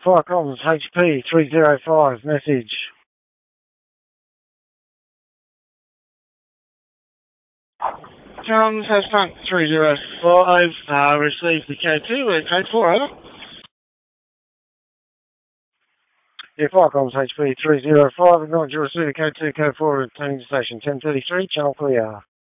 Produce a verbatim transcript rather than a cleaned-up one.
Fire comms, H P three zero five, message. Comms, has Punk three zero five, uh, received the K two, we're code four, over. Yeah, Fire comms, H P three zero five, acknowledge you received the K two, code four, returning to station ten thirty-three, channel clear.